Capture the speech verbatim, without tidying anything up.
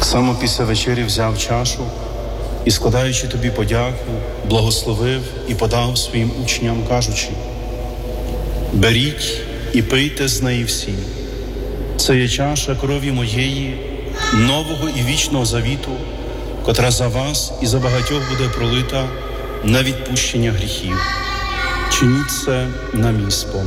Так само після вечері взяв чашу і, складаючи тобі подяку, благословив і подав своїм учням, кажучи: «Беріть і пийте з неї всі. Це є чаша крові моєї, нового і вічного завіту, котра за вас і за багатьох буде пролита на відпущення гріхів. Чиніть це на мій спомин».